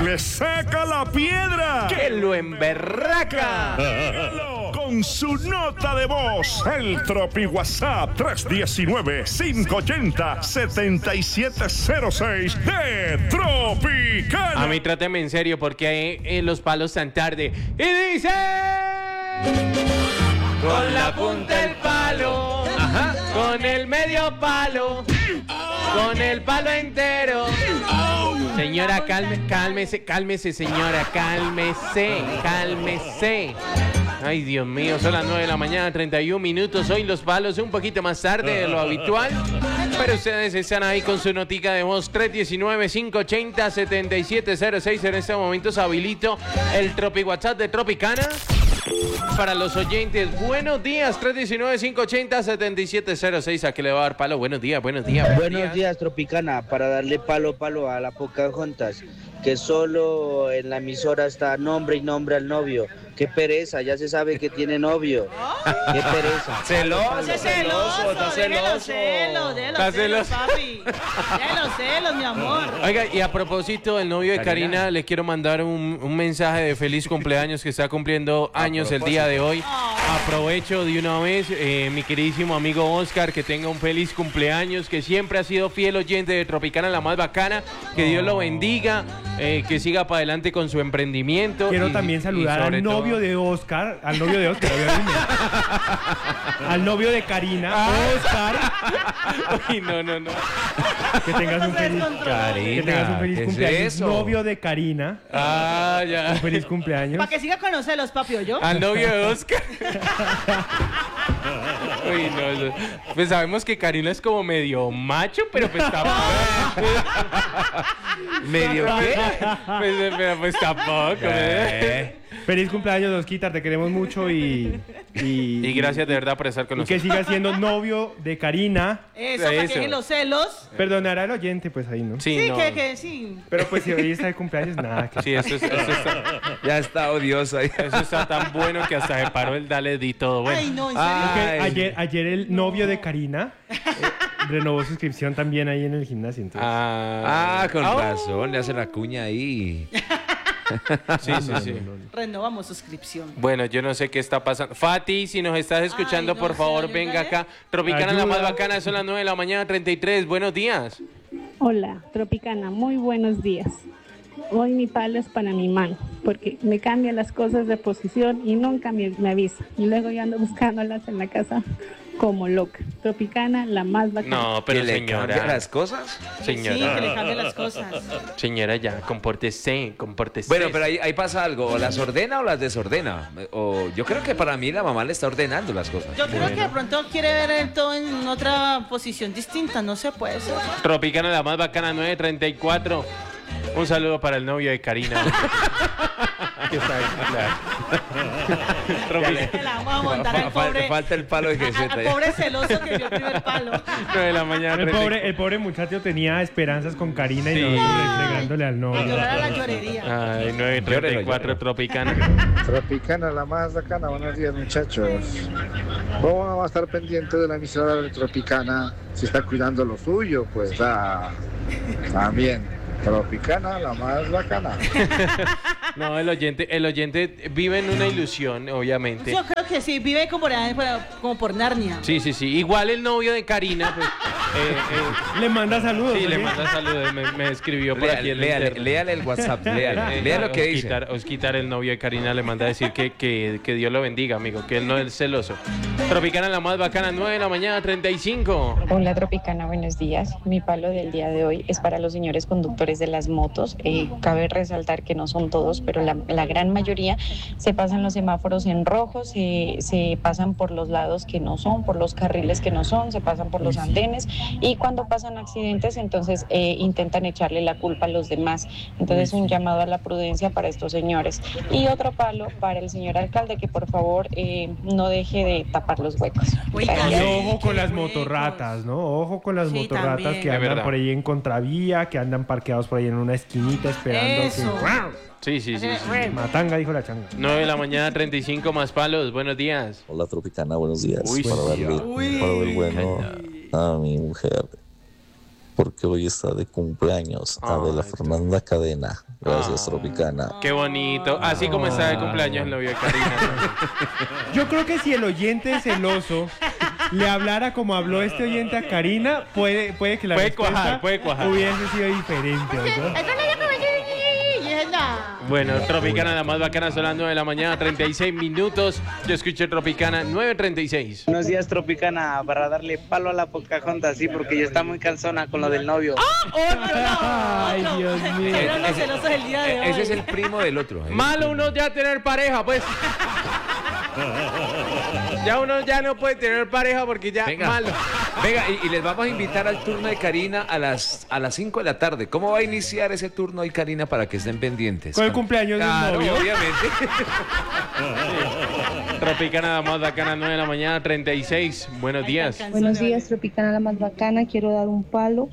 le saca la piedra, que lo emberraca. Con su nota de voz, el Tropi WhatsApp 319-580-7706 de Tropicana. A mí tráteme en serio porque hay los palos tan tarde. Y dice... Con la punta del palo, ajá, con el medio palo, con el palo entero. Señora, cálmese, señora, cálmese. Ay, Dios mío, son las 9 de la mañana, 31 minutos. Hoy los palos un poquito más tarde de lo habitual. Pero ustedes están ahí con su notica de voz 319-580-7706. En este momento se habilito el Tropi WhatsApp de Tropicana. Para los oyentes, buenos días, 319-580-7706. ¿A qué le va a dar palo? Buenos días. Buenos días, Tropicana. Para darle palo a la Pocahontas, que solo en la emisora está nombre y nombre al novio. Qué pereza, ya se sabe que tiene novio. Qué pereza. Celoso, papi. Celos, mi amor. Oiga, y a propósito del novio de Karina, le quiero mandar un mensaje de feliz cumpleaños, que está cumpliendo años el día de hoy. Aprovecho de una vez, mi queridísimo amigo Oscar, que tenga un feliz cumpleaños, que siempre ha sido fiel oyente de Tropicana, la más bacana. Que Dios lo bendiga, que siga para adelante con su emprendimiento. Quiero también saludar al novio de Oscar, al novio de Karina, Oscar. Ay, no. Que tengas un feliz cumpleaños. Novio de Karina. Ah, ya. Un feliz cumpleaños. Para que siga con los celos, papi, ¿o yo? Al novio de Oscar. Uy, no. Pues sabemos que Karina es como medio macho, pero pues tampoco. ¿Medio qué? Pues tampoco. Feliz cumpleaños, Osquitar, te queremos mucho y gracias de verdad por estar con nosotros. Que siga siendo novio de Karina. Eso, para que dejen los celos. Perdonará al oyente, pues ahí, ¿no? Sí, no. que sí. Pero pues si hoy está de cumpleaños, nada. Sí, eso está... Ya está odioso ahí. Eso está tan bueno que hasta se paró el dale di todo. Bueno. Ay, no, en serio. Ayer el novio de Karina renovó suscripción también ahí en el gimnasio. Entonces. Con razón, le hace la cuña ahí. Sí. Renovamos suscripción. Bueno, yo no sé qué está pasando. Fati, si nos estás escuchando, por favor, venga acá. Tropicana, la más bacana, son las 9 de la mañana, 33. Buenos días. Hola, Tropicana, muy buenos días. Hoy mi palo es para mi mano, porque me cambian las cosas de posición y nunca me avisa. Y luego yo ando buscándolas en la casa como loca. Tropicana, la más bacana. No, pero ¿Que señora. le cambia las cosas? Señora. Sí, que le cambie las cosas. Señora, ya, compórtese. Bueno, pero ahí pasa algo. ¿O las ordena o las desordena? O yo creo que para mí la mamá le está ordenando las cosas. Yo creo que de pronto quiere ver todo en otra posición distinta. No se puede ser. Tropicana, la más bacana, 934. Un saludo para el novio de Karina. Que está ahí, claro. La vamos a montar al pobre. Falta el palo de Geseta. Al pobre celoso que vio el primer palo. 9 de la mañana. El pobre muchacho tenía esperanzas con Karina y nosotros entregándole al novio. Llorar a la llorería. Ay, 934 Tropicana. Tropicana, la más bacana. Buenos días, muchachos. Vamos a estar pendientes de la emisora de Tropicana. Si está cuidando lo suyo, pues también. Tropicana, la más bacana. No, el oyente vive en una ilusión, obviamente. Yo creo que sí, vive como por Narnia. Sí. Igual el novio de Karina, pues, le manda saludos. Sí, le manda saludos. Me escribió por aquí en léale el WhatsApp, léale lo que dice. Osquitar, el novio de Karina, le manda a decir que Dios lo bendiga, amigo, que él no es celoso. Tropicana, la más bacana, 9 de la mañana, 35. Hola, Tropicana, buenos días. Mi palo del día de hoy es para los señores conductores de las motos. Cabe resaltar que no son todos, pero la gran mayoría se pasan los semáforos en rojo, se pasan por los lados que no son, por los carriles que no son, se pasan por los andenes, y cuando pasan accidentes entonces intentan echarle la culpa a los demás. Entonces un llamado a la prudencia para estos señores. Y otro palo para el señor alcalde, que por favor no deje de tapar los huecos. Y ojo con las motorratas, ¿no? Ojo con las motorratas también. Que andan por ahí en contravía, que andan parqueados por ahí en una esquinita esperando. Eso. Sí. Matanga, dijo la changa. 9 de la mañana, 35 más palos. Buenos días. Hola, Tropicana, buenos días. Uy, para darle el bueno a mi mujer. porque hoy está de cumpleaños Adela Fernanda Cadena. Gracias, Tropicana. Qué bonito. Así como está de cumpleaños el novio de Karina. Yo creo que si el oyente celoso le hablara como habló este oyente a Karina, puede que la respuesta puede cuajar. hubiese sido diferente, ¿no? Bueno, Tropicana, la más bacana, son las 9 de la mañana, 36 minutos. Yo escuché Tropicana, 9:36. Buenos días, Tropicana, para darle palo a la Pocahontas, sí, porque ya está muy calzona con lo del novio. Ay, Dios mío. Ese es el primo del otro. Malo uno ya tener pareja, pues. Ya uno ya no puede tener pareja porque ya malo. Venga, y les vamos a invitar al turno de Karina a las 5 de la tarde. ¿Cómo va a iniciar ese turno hoy, Karina, para que estén pendientes? Con el cumpleaños del novio. Obviamente. Tropicana, la más bacana, 9 de la mañana, 36. Buenos días. Buenos días, Tropicana, la más bacana. Quiero dar un palo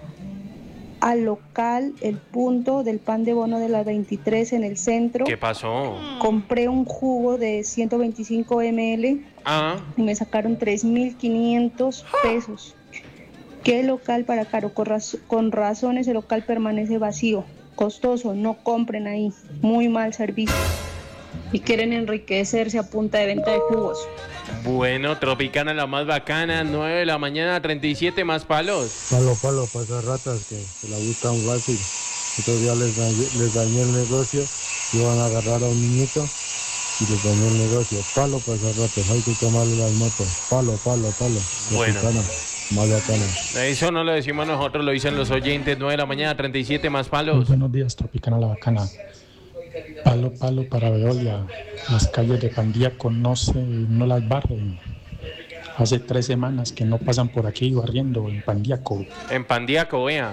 al local El Punto del pan de bono de la 23 en el centro. ¿Qué pasó? Compré un jugo de 125 ml y me sacaron 3.500 pesos. ¿Qué local para caro? Con razón ese local permanece vacío. Costoso, no compren ahí. Muy mal servicio. Y quieren enriquecerse a punta de venta de jugos. Bueno, Tropicana, la más bacana, 9 de la mañana, 37 más palos. Palo, para ratas que se la gustan fácil. Entonces ya les dañé el negocio, iban a agarrar a un niñito y les dañé el negocio. Palo para esas ratas, hay que tomarle las motos. Palo. Bueno. Tropicana, más bacana. Eso no lo decimos nosotros, lo dicen los oyentes, 9 de la mañana, 37 más palos. Muy buenos días, Tropicana, la bacana. Palo para Veolia. Las calles de Pandíaco no las barren. Hace 3 semanas que no pasan por aquí barriendo en Pandíaco. En Pandíaco, vea.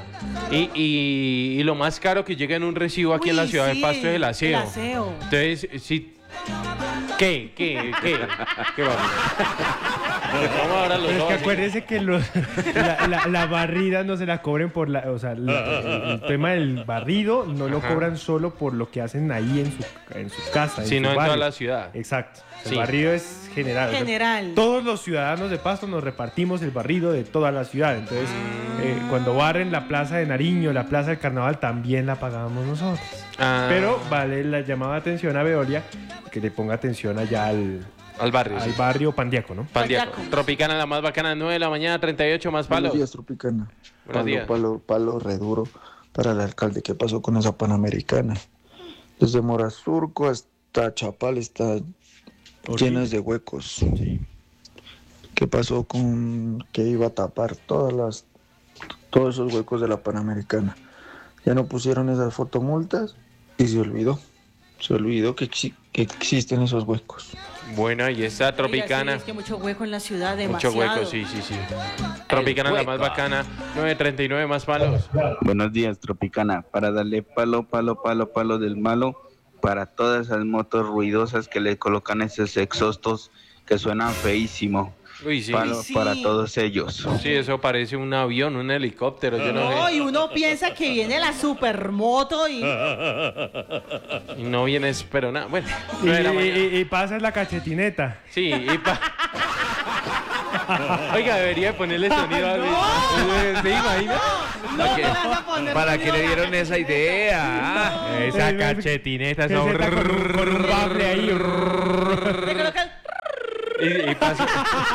Y lo más caro que llega en un recibo aquí en la ciudad de Pasto es el aseo. Entonces, sí. ¿Qué vamos? Vamos ahora los Pero es dos. que acuérdese que la barrida no se la cobren por el tema del barrido no lo cobran solo por lo que hacen ahí en su casa, sino en toda la ciudad. Exacto. Sí. El barrido es general. General. O sea, todos los ciudadanos de Pasto nos repartimos el barrido de toda la ciudad. Entonces, cuando barren la plaza de Nariño, la plaza del Carnaval, también la pagamos nosotros. Pero vale la llamada de atención a Veolia que le ponga atención allá al barrio. Al barrio Pandíaco, ¿no? Pandíaco. Tropicana, la más bacana, 9 de la mañana, 38 más palos. Buenos días, Tropicana. Buenos días. Palo reduro para el alcalde. ¿Qué pasó con esa Panamericana? Desde Morazurco hasta Chapal está llenas de huecos. Sí. ¿Qué pasó con que iba a tapar todos esos huecos de la Panamericana? Ya no pusieron esas fotomultas y se olvidó que existen esos huecos. Bueno, y esta Tropicana. Oiga, sí, es que mucho hueco en la ciudad, demasiado. Mucho hueco, sí. Tropicana, la más bacana, 9:39 más palos. Buenos días, Tropicana. Para darle palo del malo para todas esas motos ruidosas que le colocan esos exhaustos que suenan feísimo. Uy, sí. Palo para todos ellos. Sí, eso parece un avión, un helicóptero. Yo no sé. Y uno piensa que viene la supermoto y no viene, pero nada. Bueno, y pasa la cachetineta. Sí, Oiga, debería ponerle sonido a ¿se imagina? ¿Para qué le dieron esa idea? Esa cachetineta, esa con un bafle ahí. Y pasa.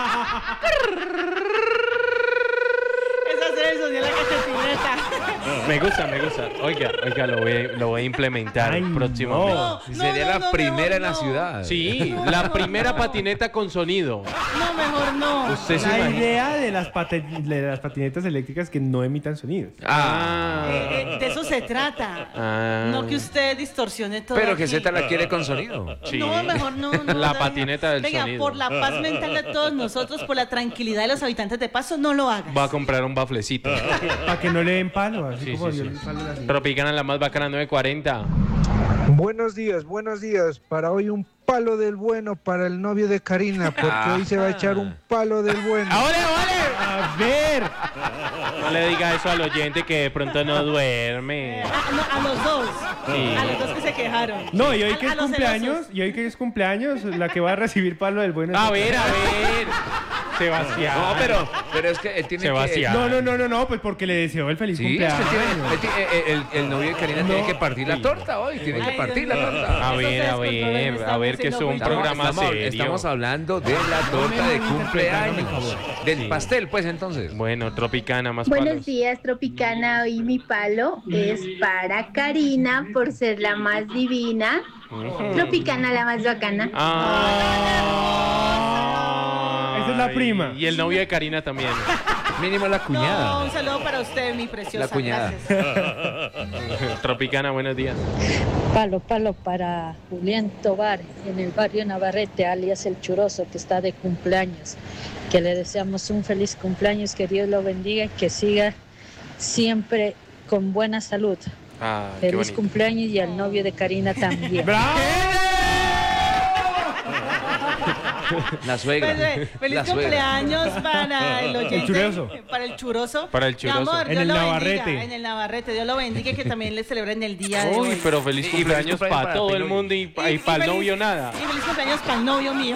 esa es el sonido de la cachetineta. Me gusta. Oiga, lo voy a implementar próximamente. Sería la primera en la ciudad. Sí, la primera patineta con sonido. No, mejor no. La idea de las patinetas eléctricas que no emitan sonido. De eso se trata. No que usted distorsione todo. Pero que aquí. Z la quiere con sonido. Sí. No, mejor no. La patineta del Venga, sonido. por la paz mental de todos nosotros, por la tranquilidad de los habitantes de Pasto, no lo hagas. Va a comprar un baflecito. Para que no le den palo. Así Sí, como sí, yo sí. le palo así. Tropicana, la más bacana, 9:40. Buenos días. Para hoy un palo del bueno para el novio de Karina, porque hoy se va a echar un palo del bueno. ¡Ole! A ver. No le diga eso al oyente que de pronto no duerme. A los dos. Sí. A los dos que se quejaron. No, y hoy que es cumpleaños, la que va a recibir palo del bueno. A ver. Sebastián. No, pero es que él tiene Sebastián. No, pues porque le deseó el feliz Sí, cumpleaños. el novio de Karina tiene que partir la torta hoy, tiene que partir la torta. A ver, que es un programa serio. Estamos hablando de la torta de cumpleaños, del pastel, pues, entonces. Bueno, Tropicana, más Buenos palos. días, Tropicana. Hoy mi palo es para Karina por ser la más divina. Tropicana, la más bacana. Esa es la prima. Y el novio de Karina también. Mínimo la cuñada. No, un saludo para usted, mi preciosa. La cuñada. Tropicana, buenos días. Palo para Julián Tobar, en el barrio Navarrete, alias El Churoso, que está de cumpleaños. Que le deseamos un feliz cumpleaños, que Dios lo bendiga y que siga siempre con buena salud. Feliz cumpleaños y al novio de Karina también. ¡Bravo! La suegra. Feliz cumpleaños para el oyente. El churoso. Para el churoso. Para el churoso. Mi amor, En Dios el lo Navarrete. bendiga, en el Navarrete. Dios lo bendiga y que también le celebren el día de Uy, hoy. pero feliz cumpleaños para todo el mundo y para el novio nada. Y feliz cumpleaños para el novio mío.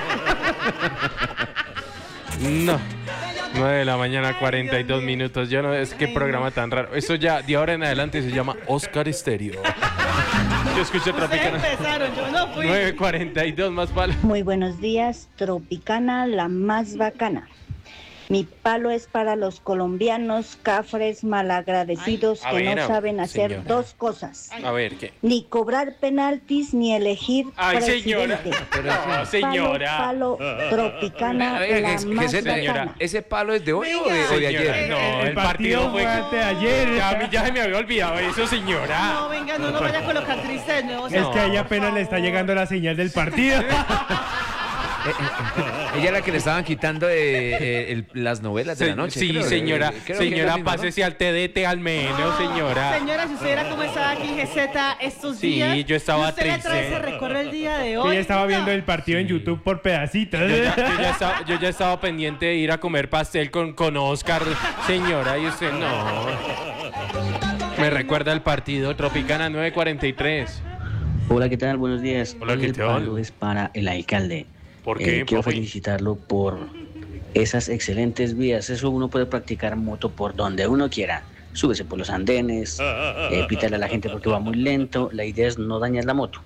No. 9 de la mañana, 42 minutos. Yo no es qué programa tan raro. Eso ya de ahora en adelante se llama Oscar Estéreo. Yo escuché Tropicana. Empezaron, yo no fui. 9:42 más palos. Muy buenos días, Tropicana, la más bacana. Mi palo es para los colombianos cafres malagradecidos que no saben hacer señora. dos cosas. A ver, ¿qué? Ni cobrar penaltis ni elegir señora. presidente. No, señora. Palo, Tropicana, la más bacana. ¿Ese palo es de hoy o de ayer? No, el partido fue de ayer. Ya se me había olvidado eso, señora. No, venga, no vaya a colocar triste de nuevo. Es que a ella apenas le está llegando la señal del partido. Ella es la que le estaban quitando las novelas de la noche. Sí, creo. señora. Creo que Señora, es la misma, pásese al TDT al menos, señora. Señora, si usted era como estaba aquí GZ estos días. Sí, yo estaba usted triste. le trae ese recorre el día de hoy. Ella estaba viendo el partido en YouTube por pedacitos. Yo ya estaba pendiente de ir a comer pastel con Oscar, señora, y usted no. Me recuerda el partido Tropicana 9:43. Hola, ¿qué tal? Buenos días. Hola, ¿qué El tal? palo es para el alcalde. ¿Por qué, quiero papi? felicitarlo por esas excelentes vías. Eso uno puede practicar moto por donde uno quiera. Súbese por los andenes, pítale a la gente porque va muy lento. La idea es no dañar la moto.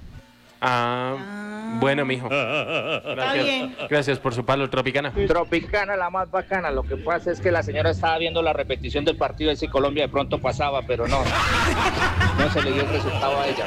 Bueno, mijo. Está bien. Gracias por su palo, Tropicana. Tropicana, la más bacana. Lo que pasa es que la señora estaba viendo la repetición del partido de si Colombia de pronto pasaba, pero no se le dio el resultado a ella.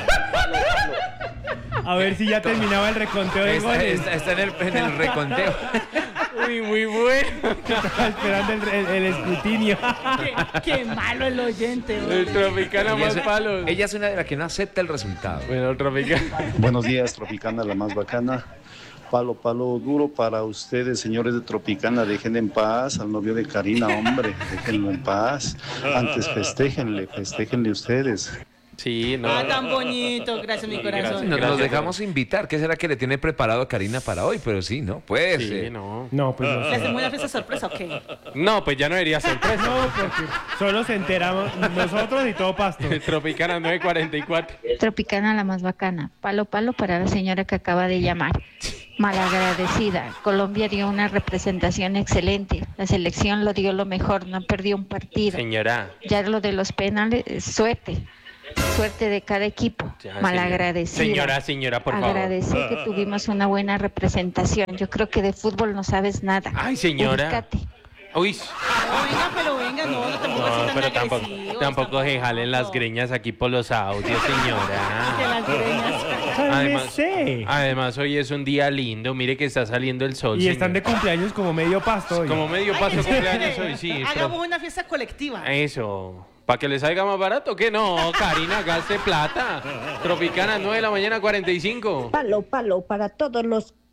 A ver si ya terminaba el reconteo de goles. Está en el reconteo. Uy, muy bueno. Estaba esperando el escrutinio. Qué malo el oyente. El Tropicana más palos. Ella es una de las que no acepta el resultado. Bueno, Tropicana. Buenos días, Tropicana, la más bacana. Palo duro para ustedes, señores de Tropicana. Dejen en paz al novio de Karina, hombre. Déjenlo en paz. Antes festéjenle ustedes. Sí, no. Tan bonito, gracias mi corazón. Nos dejamos invitar. ¿Qué será que le tiene preparado a Karina para hoy? Pero sí, ¿no? Pues. Sí, no. No, pues no. ¿Le hacemos una fiesta sorpresa o qué? No, pues ya no debería sorpresa. No, porque solo se enteramos nosotros y todo pasto. Tropicana 9:44. Tropicana, la más bacana. Palo para la señora que acaba de llamar. Malagradecida. Colombia dio una representación excelente. La selección lo dio lo mejor, no perdió un partido. Señora. Ya lo de los penales, suerte de cada equipo. Malagradecida. Señora, por favor. Agradecer que tuvimos una buena representación. Yo creo que de fútbol no sabes nada. Ay, señora. Ubícate. Uy. Pero venga, no, tampoco así tan pero agresivos, tampoco se jalen las greñas aquí por los audios, señora. Que las greñas. Además, hoy es un día lindo. Mire que está saliendo el sol. Y están de cumpleaños como medio pasto hoy. Como medio pasto cumpleaños hoy, sí. Hagamos una fiesta colectiva. Eso. ¿Para que le salga más barato? ¿Qué no? Karina, gaste plata. Tropicana, 9 de la mañana, 45. Palo para todos los